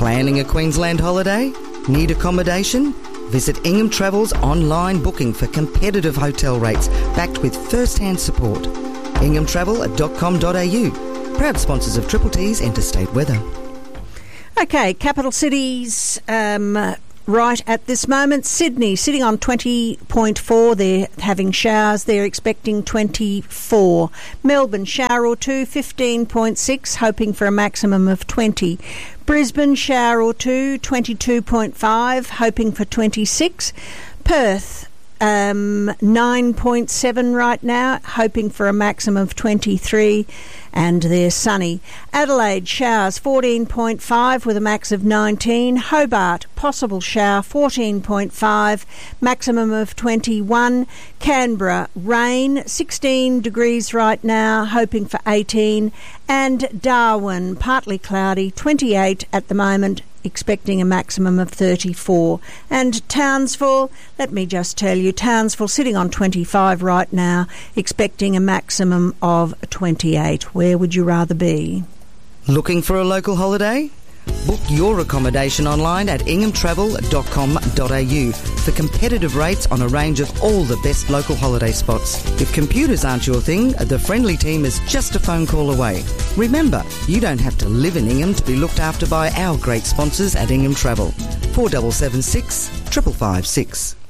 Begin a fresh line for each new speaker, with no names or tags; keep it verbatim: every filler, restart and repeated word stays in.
Planning a Queensland holiday? Need accommodation? Visit Ingham Travel's online booking for competitive hotel rates backed with first-hand support. ingham travel dot com dot a u. Proud sponsors of Triple T's Interstate Weather.
Okay, capital cities um, right at this moment. Sydney sitting on twenty point four. They're having showers. They're expecting twenty-four. Melbourne, shower or two, fifteen point six, hoping for a maximum of twenty. Brisbane, shower or two, twenty-two point five, hoping for twenty-six. Perth, um, nine point seven right now, hoping for a maximum of twenty-three. And they're sunny. Adelaide, showers fourteen point five with a max of nineteen. Hobart, possible shower fourteen point five, maximum of twenty-one. Canberra, rain sixteen degrees right now, hoping for eighteen. And Darwin, partly cloudy, twenty-eight at the moment, expecting a maximum of thirty-four. And Townsville, let me just tell you, Townsville sitting on twenty-five right now, expecting a maximum of twenty-eight. Where would you rather be?
Looking for a local holiday? Book your accommodation online at ingham travel dot com dot a u for competitive rates on a range of all the best local holiday spots. If computers aren't your thing, the friendly team is just a phone call away. Remember, you don't have to live in Ingham to be looked after by our great sponsors at Ingham Travel. four seven seven six, five five five six.